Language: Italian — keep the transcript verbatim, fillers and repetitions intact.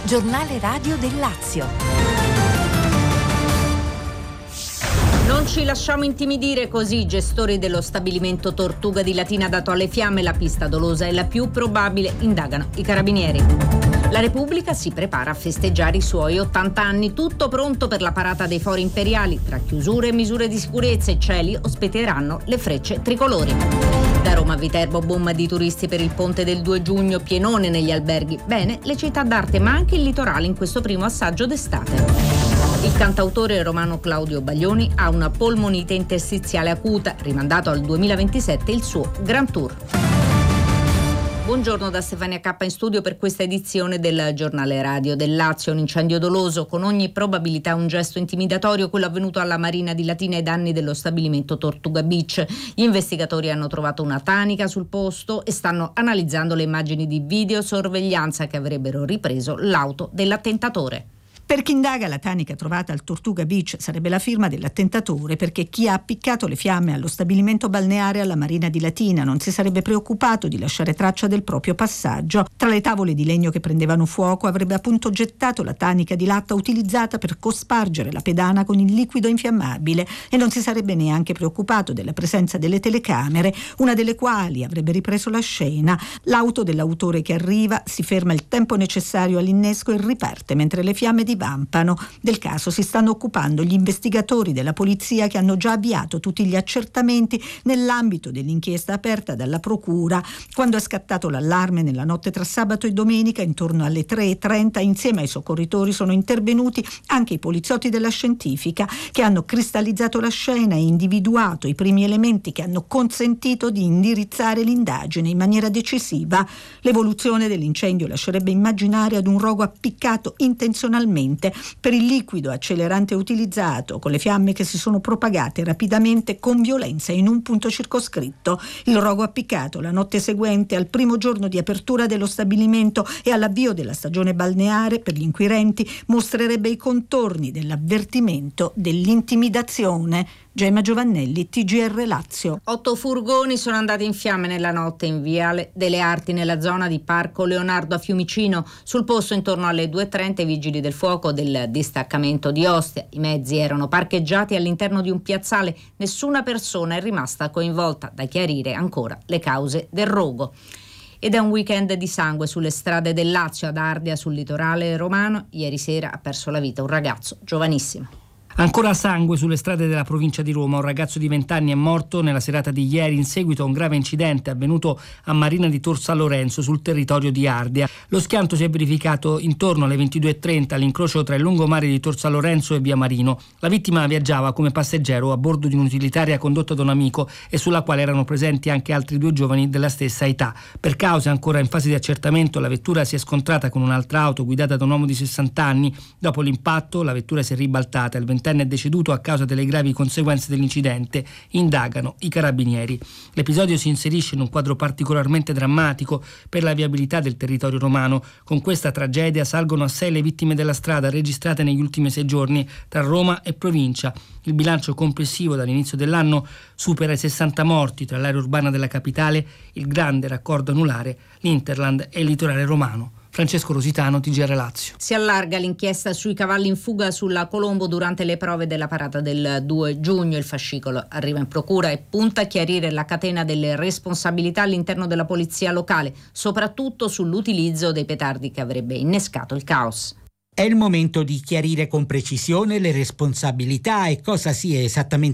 Giornale radio del Lazio. Non ci lasciamo intimidire, così i gestori dello stabilimento Tortuga di Latina dato alle fiamme. La pista dolosa è la più probabile, indagano i carabinieri. La Repubblica si prepara a festeggiare i suoi ottanta anni, tutto pronto per la parata dei fori imperiali. Tra chiusure e misure di sicurezza, i cieli ospiteranno le frecce tricolori. Da Roma a Viterbo, boom di turisti per il ponte del due giugno, pienone negli alberghi. Bene, le città d'arte ma anche il litorale in questo primo assaggio d'estate. Il cantautore romano Claudio Baglioni ha una polmonite interstiziale acuta, rimandato al duemilaventisette il suo Grand Tour. Buongiorno da Stefania Cappa in studio per questa edizione del Giornale Radio del Lazio. Un incendio doloso, con ogni probabilità un gesto intimidatorio, quello avvenuto alla Marina di Latina ai danni dello stabilimento Tortuga Beach. Gli investigatori hanno trovato una tanica sul posto e stanno analizzando le immagini di videosorveglianza che avrebbero ripreso l'auto dell'attentatore. Per chi indaga, la tanica trovata al Tortuga Beach sarebbe la firma dell'attentatore, perché chi ha appiccato le fiamme allo stabilimento balneare alla Marina di Latina non si sarebbe preoccupato di lasciare traccia del proprio passaggio. Tra le tavole di legno che prendevano fuoco avrebbe appunto gettato la tanica di latta utilizzata per cospargere la pedana con il liquido infiammabile e non si sarebbe neanche preoccupato della presenza delle telecamere, una delle quali avrebbe ripreso la scena. L'auto dell'autore che arriva si ferma il tempo necessario all'innesco e riparte mentre le fiamme di vampano. Del caso si stanno occupando gli investigatori della polizia, che hanno già avviato tutti gli accertamenti nell'ambito dell'inchiesta aperta dalla procura. Quando è scattato l'allarme nella notte tra sabato e domenica, intorno alle tre e trenta, insieme ai soccorritori sono intervenuti anche i poliziotti della scientifica, che hanno cristallizzato la scena e individuato i primi elementi che hanno consentito di indirizzare l'indagine in maniera decisiva. L'evoluzione dell'incendio lascerebbe immaginare ad un rogo appiccato intenzionalmente per il liquido accelerante utilizzato, con le fiamme che si sono propagate rapidamente con violenza in un punto circoscritto. Il rogo appiccato la notte seguente al primo giorno di apertura dello stabilimento e all'avvio della stagione balneare, per gli inquirenti mostrerebbe i contorni dell'avvertimento dell'intimidazione. Gemma Giovannelli, T G R Lazio. Otto furgoni sono andati in fiamme nella notte in Viale delle Arti, nella zona di Parco Leonardo a Fiumicino. Sul posto intorno alle due e trenta i vigili del fuoco del distaccamento di Ostia. I mezzi erano parcheggiati all'interno di un piazzale. Nessuna persona è rimasta coinvolta. Da chiarire ancora le cause del rogo. Ed è un weekend di sangue sulle strade del Lazio. Ad Ardea, sul litorale romano, ieri sera ha perso la vita un ragazzo giovanissimo. Ancora sangue sulle strade della provincia di Roma. Un ragazzo di venti anni è morto nella serata di ieri in seguito a un grave incidente avvenuto a Marina di Tor San Lorenzo, sul territorio di Ardea. Lo schianto si è verificato intorno alle ventidue e trenta all'incrocio tra il lungomare di Tor San Lorenzo e via Marino. La vittima viaggiava come passeggero a bordo di un'utilitaria condotta da un amico e sulla quale erano presenti anche altri due giovani della stessa età. Per cause ancora in fase di accertamento, la vettura si è scontrata con un'altra auto guidata da un uomo di sessanta anni. Dopo l'impatto la vettura si è ribaltata. Il ventenne è deceduto a causa delle gravi conseguenze dell'incidente. Indagano i carabinieri. L'episodio si inserisce in un quadro particolarmente drammatico per la viabilità del territorio romano. Con questa tragedia salgono a sei le vittime della strada registrate negli ultimi sei giorni tra Roma e provincia. Il bilancio complessivo dall'inizio dell'anno supera i sessanta morti tra l'area urbana della capitale, il grande raccordo anulare, l'Interland e il litorale romano. Francesco Rositano, T G R Lazio. Si allarga l'inchiesta sui cavalli in fuga sulla Colombo durante le prove della parata del due giugno. Il fascicolo arriva in procura e punta a chiarire la catena delle responsabilità all'interno della polizia locale, soprattutto sull'utilizzo dei petardi che avrebbe innescato il caos. È il momento di chiarire con precisione le responsabilità e cosa sia esattamente